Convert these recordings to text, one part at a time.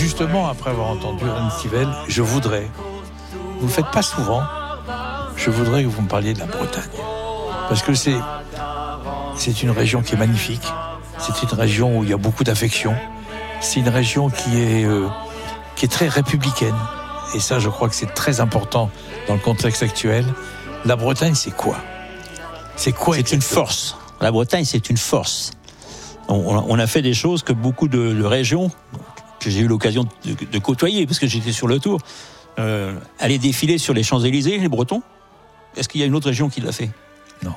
justement, après avoir entendu Ron Stivell, je voudrais, vous ne le faites pas souvent, je voudrais que vous me parliez de la Bretagne. Parce que c'est une région qui est magnifique, c'est une région où il y a beaucoup d'affection, c'est une région qui est très républicaine. Et ça, je crois que c'est très important dans le contexte actuel. La Bretagne, c'est quoi ? C'est quoi ? C'est une force. La Bretagne, c'est une force. On a fait des choses que beaucoup de régions, que j'ai eu l'occasion de côtoyer, parce que j'étais sur le tour, aller défiler sur les Champs-Élysées, les Bretons. Est-ce qu'il y a une autre région qui l'a fait ? Non.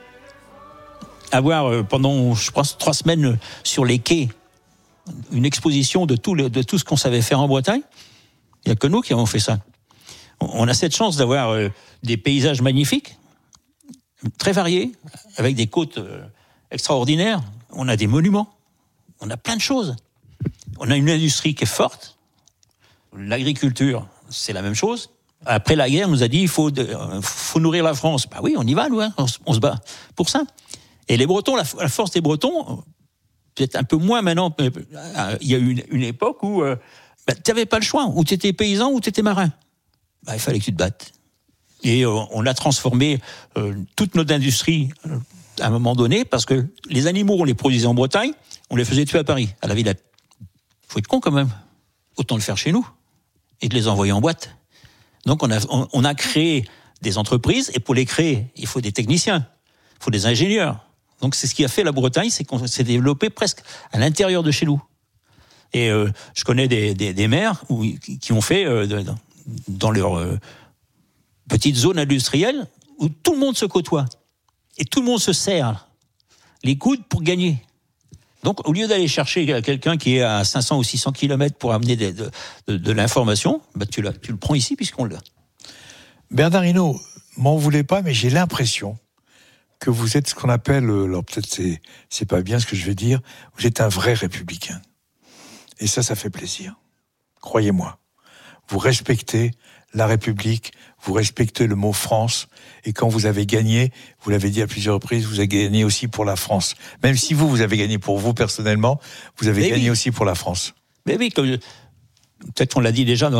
Avoir pendant, je pense, 3 semaines sur les quais, une exposition de tout ce qu'on savait faire en Bretagne, il n'y a que nous qui avons fait ça. On a cette chance d'avoir des paysages magnifiques, très variés, avec des côtes extraordinaires. On a des monuments, on a plein de choses. On a une industrie qui est forte. L'agriculture, c'est la même chose. Après la guerre, on nous a dit il faut nourrir la France. Bah oui, on y va, nous, hein, on se bat pour ça. Et les Bretons, la force des Bretons, peut-être un peu moins maintenant. Il y a eu une époque où tu n'avais pas le choix. Ou tu étais paysan ou tu étais marin. Il fallait que tu te battes. Et on a transformé toute notre industrie à un moment donné, parce que les animaux, on les produisait en Bretagne, on les faisait tuer à Paris, à la Villette. Faut être con quand même. Autant le faire chez nous et de les envoyer en boîte. Donc on a créé des entreprises, et pour les créer, il faut des techniciens, il faut des ingénieurs. Donc c'est ce qui a fait la Bretagne, c'est qu'on s'est développé presque à l'intérieur de chez nous. Et je connais des maires qui ont fait dans leur petite zone industrielle où tout le monde se côtoie et tout le monde se serre les coudes pour gagner. Donc, au lieu d'aller chercher quelqu'un qui est à 500 ou 600 km pour amener de l'information, tu le prends ici puisqu'on l'a. Bernard Hinault, m'en voulez pas, mais j'ai l'impression que vous êtes ce qu'on appelle, alors peut-être c'est pas bien ce que je vais dire, vous êtes un vrai républicain. Et ça fait plaisir. Croyez-moi. Vous respectez la République, vous respectez le mot France, et quand vous avez gagné, vous l'avez dit à plusieurs reprises, vous avez gagné aussi pour la France. Même si vous avez gagné pour vous personnellement, vous avez gagné aussi pour la France. Mais oui, peut-être on l'a dit déjà,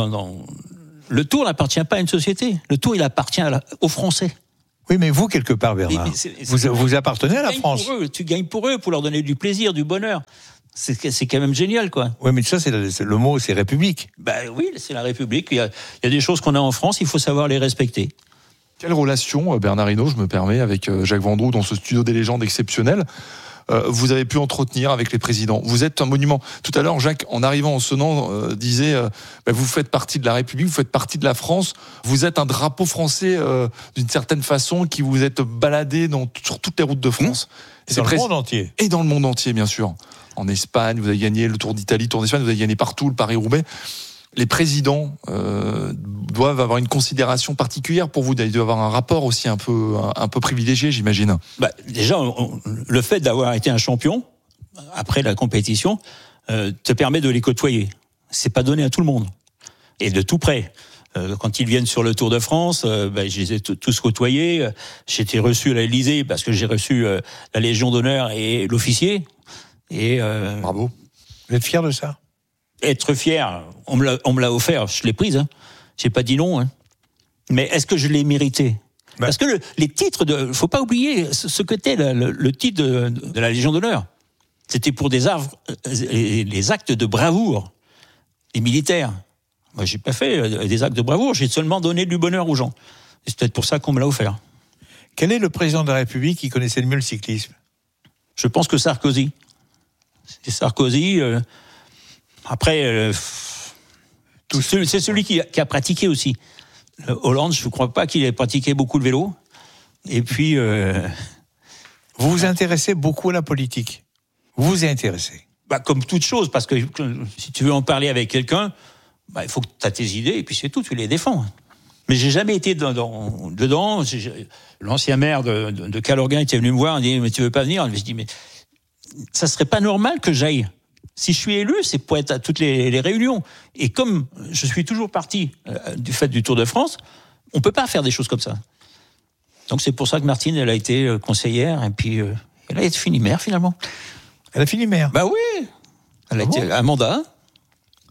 le Tour n'appartient pas à une société, le Tour il appartient aux Français. Oui, mais vous, quelque part, Bernard, vous appartenez à la France. Tu gagnes pour eux, pour leur donner du plaisir, du bonheur. C'est quand même génial, quoi. Oui, mais ça, c'est le mot, c'est République. Oui, c'est la République. Il y a des choses qu'on a en France, il faut savoir les respecter. Quelle relation, Bernard Hinault, je me permets, avec Jacques Vendroux dans ce studio des légendes exceptionnel, vous avez pu entretenir avec les présidents? Vous êtes un monument. Tout à l'heure, Jacques, en arrivant en sonnant, disait vous faites partie de la République, vous faites partie de la France, vous êtes un drapeau français d'une certaine façon, qui vous êtes baladé sur toutes les routes de France. Et dans le monde entier. Et dans le monde entier, bien sûr. En Espagne, vous avez gagné le Tour d'Italie, le Tour d'Espagne, vous avez gagné partout, le Paris-Roubaix. Les présidents doivent avoir une considération particulière pour vous. Ils doivent avoir un rapport aussi un peu privilégié, j'imagine. Déjà, le fait d'avoir été un champion après la compétition te permet de les côtoyer. C'est pas donné à tout le monde et de tout près. Quand ils viennent sur le Tour de France, je les ai tous côtoyés. J'étais reçu à l'Élysée parce que j'ai reçu la Légion d'honneur et l'officier. Et bravo. Vous êtes fier de ça? Être fier, on me l'a offert, je l'ai prise. Hein. J'ai pas dit non. Hein. Mais est-ce que je l'ai mérité? Parce que les titres, faut pas oublier ce que était le titre de la Légion d'honneur. C'était pour les actes de bravoure des militaires. Moi, j'ai pas fait des actes de bravoure, j'ai seulement donné du bonheur aux gens. Et c'est peut-être pour ça qu'on me l'a offert. Quel est le président de la République qui connaissait le mieux le cyclisme? Je pense que Sarkozy. C'est Sarkozy. Après, c'est celui qui a pratiqué aussi. Hollande, je ne crois pas qu'il ait pratiqué beaucoup le vélo. Et puis... Vous vous intéressez beaucoup à la politique. Vous vous y intéressez. Comme toute chose, parce que si tu veux en parler avec quelqu'un, il faut que tu aies tes idées, et puis c'est tout, tu les défends. Mais j'ai jamais été dedans. L'ancien maire de Calorguin était venu me voir, il dit « Mais tu veux pas venir ?» Je dis « Mais ça serait pas normal que j'aille. Si je suis élu, c'est pour être à toutes les réunions. Et comme je suis toujours parti du fait du Tour de France, on peut pas faire des choses comme ça. Donc c'est pour ça que Martine, elle a été conseillère, et puis elle a été finie maire finalement. Elle a fini maire? Oui. Elle a été un mandat.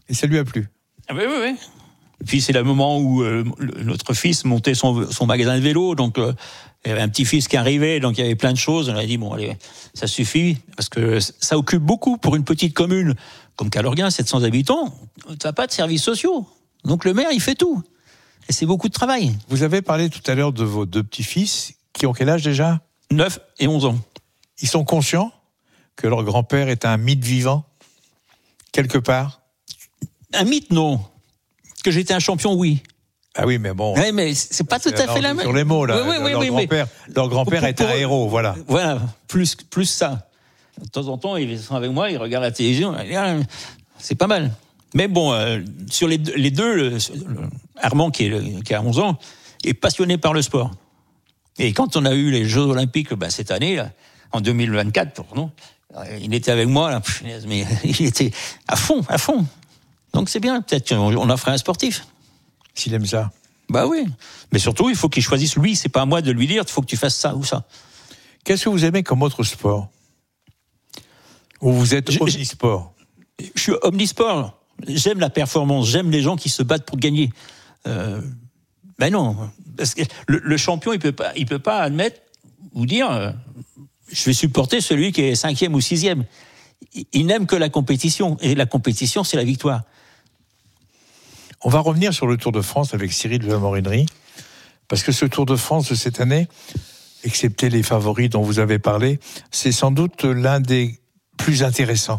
Et ça lui a plu. Ah oui, oui, oui. Et puis c'est le moment où notre fils montait son magasin de vélo, donc il y avait un petit-fils qui arrivait, donc il y avait plein de choses. On a dit, bon, allez, ça suffit, parce que ça occupe beaucoup pour une petite commune comme Calorguin, 700 habitants. Tu n'as pas de services sociaux. Donc le maire, il fait tout. Et c'est beaucoup de travail. Vous avez parlé tout à l'heure de vos 2 petits-fils, qui ont quel âge déjà ? 9 et 11 ans. Ils sont conscients que leur grand-père est un mythe vivant, quelque part ? Un mythe, non. Que j'étais un champion, oui. Ah oui, mais bon. Oui, mais c'est pas tout à fait la même. Sur les mots, là. Oui, leur grand-père est un héros, voilà. Voilà, plus ça. De temps en temps, ils sont avec moi, ils regardent la télévision, c'est pas mal. Mais bon, sur les deux, Armand, qui a 11 ans, est passionné par le sport. Et quand on a eu les Jeux Olympiques cette année, là, en 2024, pardon, il était avec moi, là, mais il était à fond. Donc c'est bien, peut-être qu'on en ferait un sportif. S'il aime ça. Bah oui. Mais surtout, il faut qu'il choisisse lui, c'est pas à moi de lui dire, il faut que tu fasses ça ou ça. Qu'est-ce que vous aimez comme autre sport ? Ou vous êtes omnisport ? Je suis omnisport. J'aime la performance, j'aime les gens qui se battent pour gagner. Ben non, parce que le champion, il peut pas admettre ou dire je vais supporter celui qui est 5e ou 6e. Il n'aime que la compétition, et la compétition, c'est la victoire. On va revenir sur le Tour de France avec Cyril de la Morinerie, parce que ce Tour de France de cette année, excepté les favoris dont vous avez parlé, c'est sans doute l'un des plus intéressants.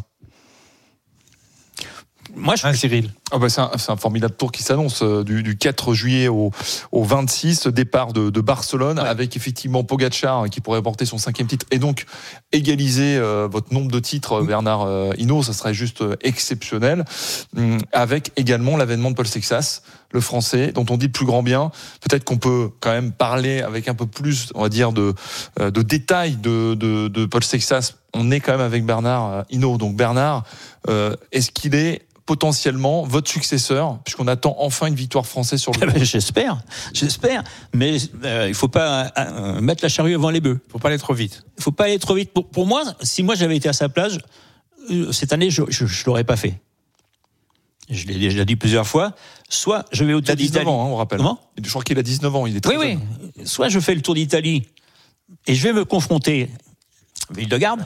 Moi, Cyril. C'est un formidable tour qui s'annonce du 4 juillet au 26, départ de Barcelone, ouais. Avec effectivement Pogačar qui pourrait porter son 5e titre et donc égaliser votre nombre de titres, Bernard Hinault, ça serait juste exceptionnel, avec également l'avènement de Paul Sexas, le Français, dont on dit le plus grand bien. Peut-être qu'on peut quand même parler avec un peu plus, on va dire, de détails de Paul Sexas. On est quand même avec Bernard Hinault. Donc Bernard, est-ce qu'il est potentiellement votre successeur, puisqu'on attend enfin une victoire française sur le tour? J'espère, mais il faut pas mettre la charrue avant les bœufs. Il faut pas aller trop vite. Il faut pas aller trop vite. Pour moi, si moi j'avais été à sa place, cette année, je l'aurais pas fait. Je l'ai déjà dit plusieurs fois. Soit je vais au Tour d'Italie. Il a 19 ans, on rappelle. Comment ? Je crois qu'il a 19 ans, il est très jeune. Oui. Soit je fais le Tour d'Italie et je vais me confronter à Vingegaard.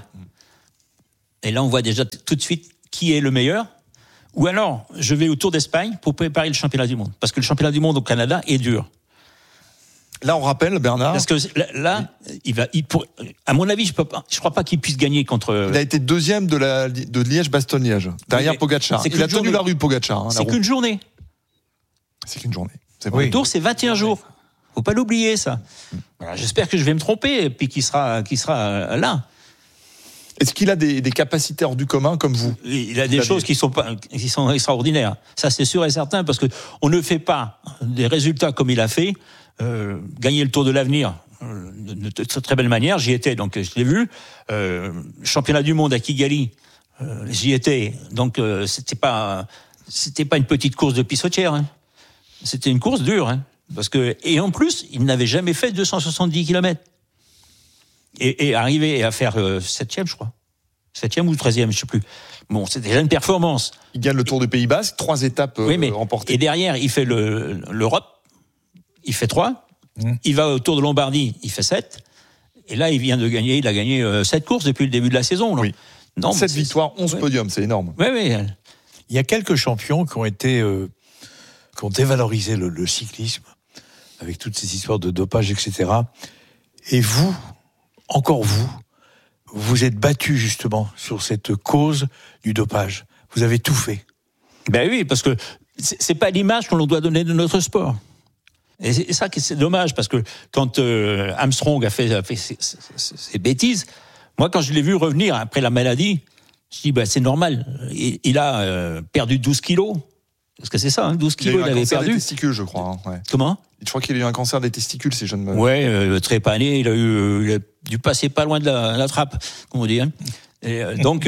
Et là, on voit déjà tout de suite qui est le meilleur. Ou alors, je vais au Tour d'Espagne pour préparer le championnat du monde. Parce que le championnat du monde au Canada est dur. Là, on rappelle, Bernard. Parce que là, à mon avis, je crois pas qu'il puisse gagner contre. Il a été 2e de Liège-Bastogne-Liège, derrière Pogačar. Il a tenu la rue, Pogačar. C'est qu'une journée. C'est qu'une journée. C'est Le Tour, c'est 21 jours. Faut pas l'oublier, ça. Alors, j'espère que je vais me tromper et puis qu'il sera là. Est-ce qu'il a des capacités hors du commun comme vous ? Il a des choses qui sont extraordinaires. Ça, c'est sûr et certain, parce que on ne fait pas des résultats comme il a fait. Gagner le Tour de l'Avenir de très belle manière. J'y étais, donc je l'ai vu. Championnat du monde à Kigali, j'y étais. Donc c'était pas une petite course de pissotière. Hein. C'était une course dure, hein, et en plus, il n'avait jamais fait 270 km. Et arriver à faire 7e, je crois. 7e ou 13e, je sais plus. Bon, c'est déjà une performance. Il gagne le Tour du Pays Basque, 3 étapes remportées. Et derrière, il fait l'Europe, il fait 3. Il va au Tour de Lombardie, il fait 7. Et là, il a gagné 7 courses depuis le début de la saison. Oui. 7 victoires, 11 podiums, c'est énorme. Oui. Il y a quelques champions qui ont dévalorisé le cyclisme, avec toutes ces histoires de dopage, etc. Et vous, encore vous êtes battu justement sur cette cause du dopage. Vous avez tout fait. Ben oui, parce que c'est pas l'image qu'on doit donner de notre sport. Et c'est ça qui c'est dommage, parce que quand Armstrong a fait ses bêtises, moi quand je l'ai vu revenir après la maladie, je dis c'est normal. Il a perdu 12 kilos. Parce que c'est ça, 12 kilos, il avait perdu. Il a eu un cancer des testicules, je crois. Ouais. Comment ? Je crois qu'il a eu un cancer des testicules, si je ne me... Ouais, trépané, il a dû passer pas loin de la trappe, comme on dit. Hein. Et, donc,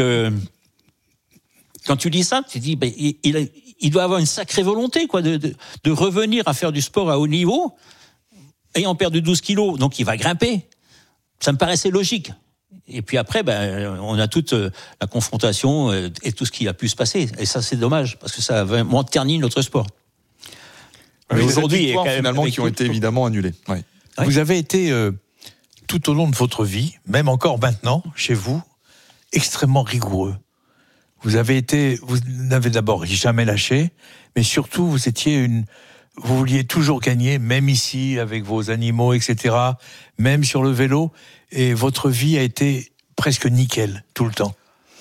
quand tu dis ça, tu dis, il doit avoir une sacrée volonté, quoi, de revenir à faire du sport à haut niveau, ayant perdu 12 kilos, donc il va grimper. Ça me paraissait logique. Et puis après, on a toute la confrontation et tout ce qui a pu se passer. Et ça, c'est dommage, parce que ça a vraiment terni notre sport. Mais aujourd'hui, il y a finalement qui ont été évidemment annulés. Oui. Vous avez été, tout au long de votre vie, même encore maintenant, chez vous, extrêmement rigoureux. Vous n'avez d'abord jamais lâché, mais surtout, vous vouliez toujours gagner, même ici, avec vos animaux, etc., même sur le vélo, et votre vie a été presque nickel, tout le temps.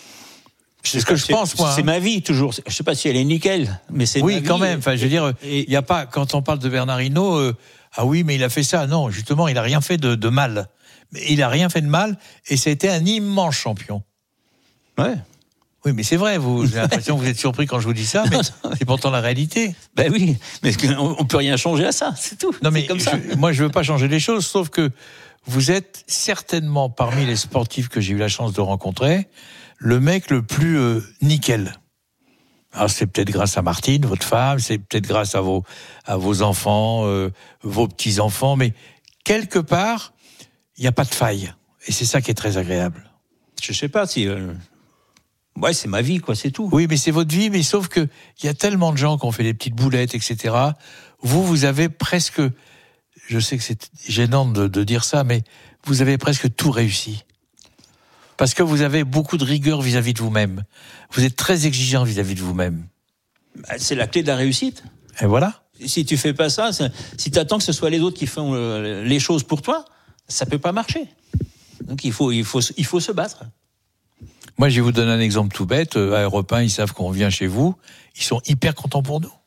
C'est ce que je pense, moi. C'est ma vie, toujours. Je sais pas si elle est nickel, mais c'est ma vie. Oui, quand même. Enfin, je veux dire, il n'y a pas, quand on parle de Bernard Hinault, ah oui, mais il a fait ça. Non, justement, il n'a rien fait de mal. Il n'a rien fait de mal, et ça a été un immense champion. Ouais. Oui, mais c'est vrai, j'ai l'impression que vous êtes surpris quand je vous dis ça, mais c'est pourtant la réalité. Ben oui, mais on peut rien changer à ça, c'est tout. Non, mais c'est comme ça. Moi, je veux pas changer les choses, sauf que vous êtes certainement parmi les sportifs que j'ai eu la chance de rencontrer, le mec le plus nickel. Alors c'est peut-être grâce à Martine, votre femme, c'est peut-être grâce à vos enfants, vos petits-enfants, mais quelque part, il n'y a pas de faille. Et c'est ça qui est très agréable. Je sais pas si... Ouais, c'est ma vie, quoi, c'est tout. Oui, mais c'est votre vie, mais sauf que il y a tellement de gens qui ont fait des petites boulettes, etc. Vous avez presque... Je sais que c'est gênant de dire ça, mais vous avez presque tout réussi. Parce que vous avez beaucoup de rigueur vis-à-vis de vous-même. Vous êtes très exigeant vis-à-vis de vous-même. C'est la clé de la réussite. Et voilà. Si tu fais pas ça, si tu attends que ce soit les autres qui font les choses pour toi, ça peut pas marcher. Donc il faut se battre. Moi, je vais vous donner un exemple tout bête. À Europe 1, ils savent qu'on vient chez vous. Ils sont hyper contents pour nous.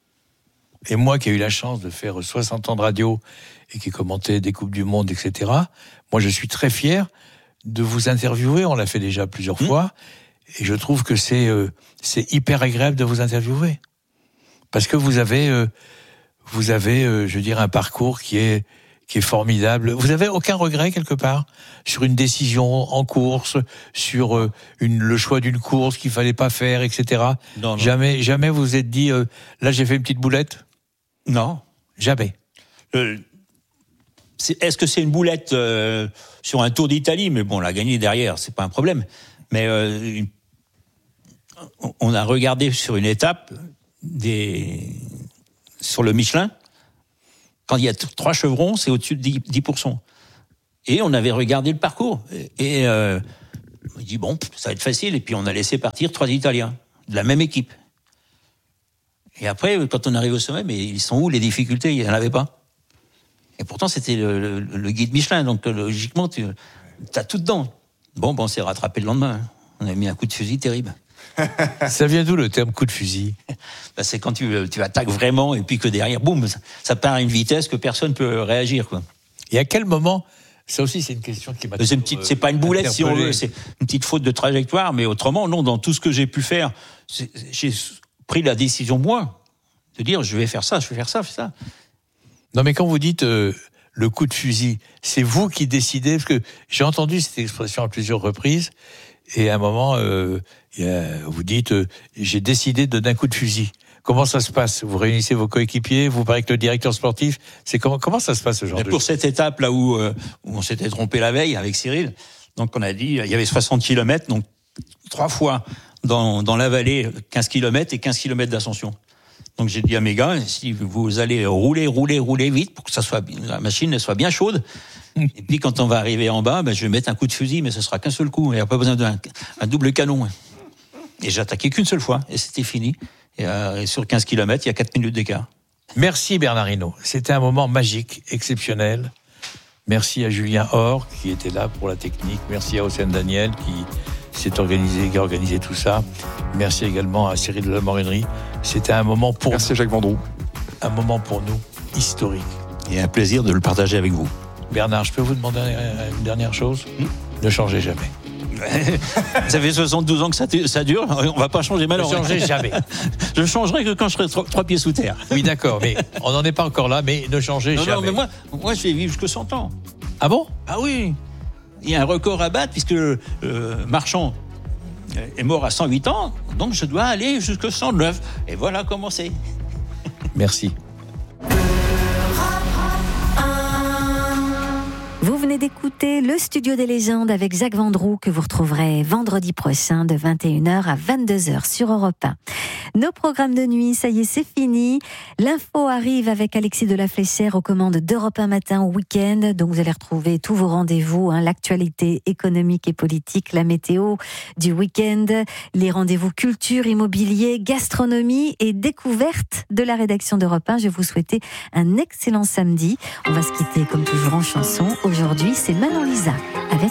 Et moi, qui ai eu la chance de faire 60 ans de radio et qui ai commenté des Coupes du Monde, etc., moi, je suis très fier de vous interviewer. On l'a fait déjà plusieurs fois. Et je trouve que c'est hyper agréable de vous interviewer. Parce que vous avez, je veux dire, un parcours qui est formidable. Vous avez aucun regret quelque part sur une décision en course, sur le choix d'une course qu'il fallait pas faire, etc. Non. Jamais vous vous êtes dit là j'ai fait une petite boulette. Non, jamais. Est-ce que c'est une boulette sur un Tour d'Italie? Mais bon, on l'a gagné derrière, c'est pas un problème. Mais on a regardé sur une étape sur le Michelin. Quand il y a 3 chevrons, c'est au-dessus de 10%. Et on avait regardé le parcours. Et on dit, bon, ça va être facile. Et puis on a laissé partir 3 Italiens, de la même équipe. Et après, quand on arrive au sommet, mais ils sont où les difficultés? Il n'y en avait pas. Et pourtant, c'était le guide Michelin. Donc logiquement, tu as tout dedans. Bon, on s'est rattrapé le lendemain. On a mis un coup de fusil terrible. Ça vient d'où le terme coup de fusil? C'est quand tu attaques vraiment et puis que derrière, boum, ça part à une vitesse que personne ne peut réagir, quoi. Et à quel moment? Ça aussi, c'est une question qui m'a... C'est pas une boulette, si on veut, c'est une petite faute de trajectoire, mais autrement, non, dans tout ce que j'ai pu faire, j'ai pris la décision, moi, de dire, je vais faire ça. Non, mais quand vous dites le coup de fusil, c'est vous qui décidez, parce que j'ai entendu cette expression à plusieurs reprises, et à un moment, vous dites, j'ai décidé de donner un coup de fusil. Comment ça se passe? Vous réunissez vos coéquipiers, vous parlez avec le directeur sportif. C'est comment ça se passe ce genre de choses? Pour cette étape là où on s'était trompé la veille avec Cyril, donc on a dit, il y avait 60 km, donc 3 fois dans la vallée, 15 km et 15 km d'ascension. Donc j'ai dit à mes gars, si vous allez rouler vite pour que la machine soit bien chaude. Et puis quand on va arriver en bas, je vais mettre un coup de fusil, mais ce sera qu'un seul coup. Il n'y a pas besoin d'un double canon. Et j'ai attaqué qu'une seule fois, et c'était fini. Et sur 15 km, il y a 4 minutes d'écart. Merci Bernard Hinault. C'était un moment magique, exceptionnel. Merci à Julien Or, qui était là pour la technique. Merci à Océane Daniel, qui a organisé tout ça. Merci également à Cyril de la Morinerie. C'était un moment pour Merci Jacques Vendroux. Un moment pour nous historique. Et un plaisir de le partager avec vous. Bernard, je peux vous demander une dernière chose? Ne changez jamais. Ça fait 72 ans que ça dure, on va pas changer malheureusement. Ne changez jamais. Je changerai que quand je serai 3 pieds sous terre. Oui, d'accord, mais on n'en est pas encore là, mais ne changez jamais. Non, mais moi, je vais vivre jusque 100 ans. Ah bon? Ah oui. Il y a un record à battre, puisque Marchand est mort à 108 ans, donc je dois aller jusque 109. Et voilà comment c'est. Merci. Vous venez venez d'écouter le Studio des légendes avec Jacques Vendroux que vous retrouverez vendredi prochain de 21h à 22h sur Europe 1. Nos programmes de nuit, ça y est, c'est fini. L'info arrive avec Alexis de la Fléchère aux commandes d'Europe 1 matin au week-end. Donc vous allez retrouver tous vos rendez-vous, l'actualité économique et politique, la météo du week-end, les rendez-vous culture, immobilier, gastronomie et découverte de la rédaction d'Europe 1. Je vais vous souhaiter un excellent samedi. On va se quitter comme toujours en chanson. Aujourd'hui, c'est Manon Lisa avec